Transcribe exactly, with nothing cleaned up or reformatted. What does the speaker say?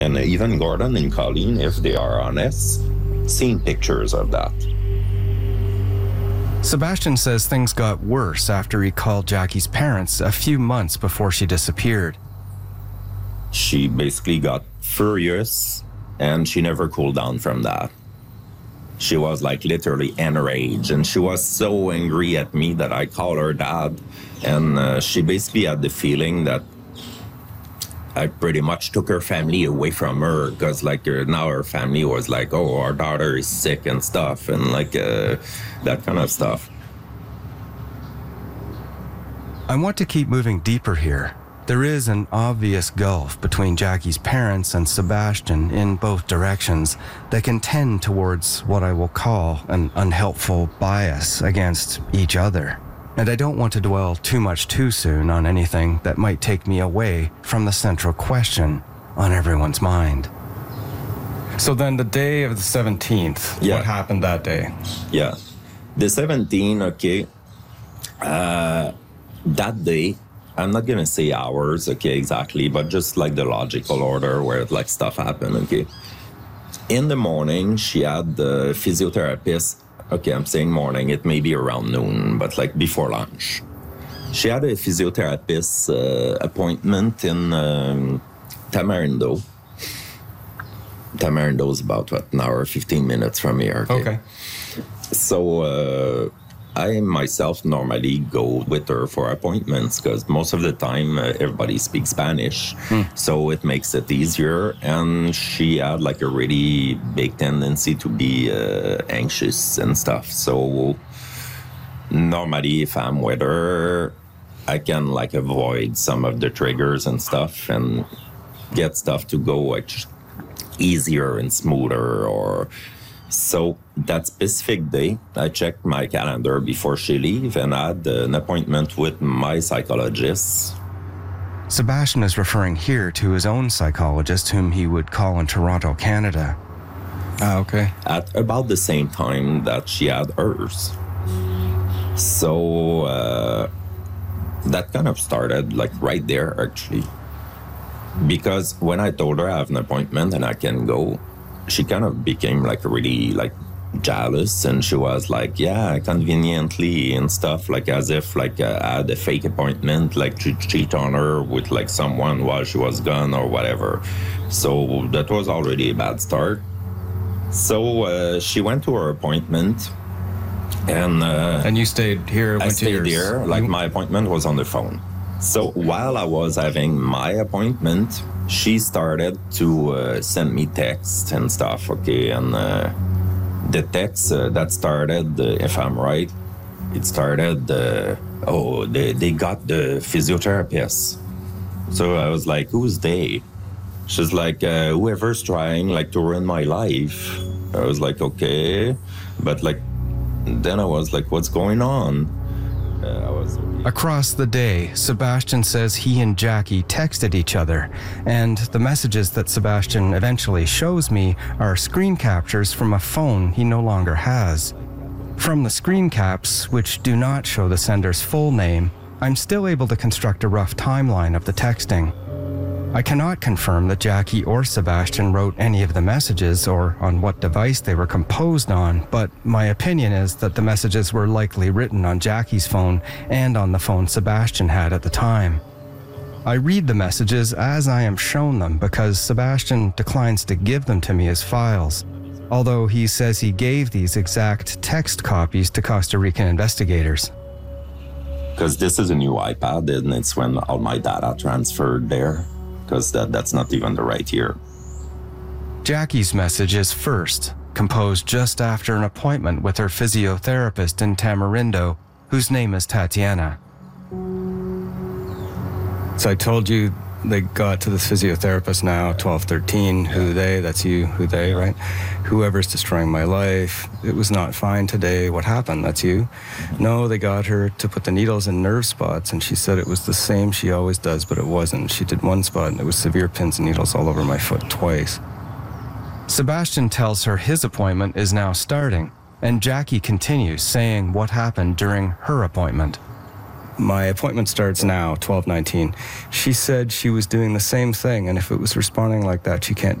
And even Gordon and Colleen, if they are honest, seen pictures of that. Sebastian says things got worse after he called Jackie's parents a few months before she disappeared. She basically got furious, and she never cooled down from that. She was like literally enraged, and she was so angry at me that I called her dad, and uh, she basically had the feeling that I pretty much took her family away from her, because like uh, now her family was like, oh, our daughter is sick and stuff, and like uh, that kind of stuff. I want to keep moving deeper here. There is an obvious gulf between Jackie's parents and Sebastian in both directions that can tend towards what I will call an unhelpful bias against each other. And I don't want to dwell too much too soon on anything that might take me away from the central question on everyone's mind. So then the day of the seventeenth, yeah. What happened that day? Yeah. The seventeenth, okay. Uh, that day, I'm not gonna say hours, okay, exactly, but just like the logical order where like stuff happened, okay. In the morning, she had the physiotherapist. Okay, I'm saying morning, it may be around noon, but like before lunch. She had a physiotherapist uh, appointment in um, Tamarindo. Tamarindo is about, what, an hour, fifteen minutes from here. Okay. okay. So uh, I myself normally go with her for appointments because most of the time uh, everybody speaks Spanish. Hmm. So it makes it easier. And she had like a really big tendency to be uh, anxious and stuff. So normally if I'm with her, I can like avoid some of the triggers and stuff and get stuff to go like easier and smoother. Or so that specific day, I checked my calendar before she leave and I had an appointment with my psychologist. Sebastian is referring here to his own psychologist, whom he would call in Toronto, Canada. Ah, okay. At about the same time that she had hers. So uh, that kind of started like right there, actually. Because when I told her I have an appointment and I can go, she kind of became like really like jealous, and she was like, yeah, conveniently and stuff, like as if like uh, I had a fake appointment, like to cheat on her with like someone while she was gone or whatever. So that was already a bad start. So uh, she went to her appointment, and uh, and you stayed here. I went stayed to here. You... Like my appointment was on the phone. So while I was having my appointment, she started to uh, send me texts and stuff, okay? And uh, the text uh, that started, uh, if I'm right, it started, uh, oh, they, they got the physiotherapist. So I was like, who's they? She's like, uh, whoever's trying like to ruin my life. I was like, okay. But like, then I was like, what's going on? Uh, I was... Across the day, Sebastian says he and Jackie texted each other, and the messages that Sebastian eventually shows me are screen captures from a phone he no longer has. From the screen caps, which do not show the sender's full name, I'm still able to construct a rough timeline of the texting. I cannot confirm that Jackie or Sebastian wrote any of the messages or on what device they were composed on, but my opinion is that the messages were likely written on Jackie's phone and on the phone Sebastian had at the time. I read the messages as I am shown them because Sebastian declines to give them to me as files, although he says he gave these exact text copies to Costa Rican investigators. Because this is a new iPad, and it's when all my data transferred there. Because that, that's not even the right year. Jackie's message is first, composed just after an appointment with her physiotherapist in Tamarindo, whose name is Tatiana. So I told you they got to the physiotherapist now, twelve thirteen, who they, that's you, who they, right? Whoever's destroying my life, it was not fine today, what happened, that's you? No, they got her to put the needles in nerve spots, and she said it was the same she always does, but it wasn't. She did one spot, and it was severe pins and needles all over my foot twice. Sebastian tells her his appointment is now starting, and Jackie continues saying what happened during her appointment. my appointment starts now, twelve nineteen. She said she was doing the same thing, and if it was responding like that, she can't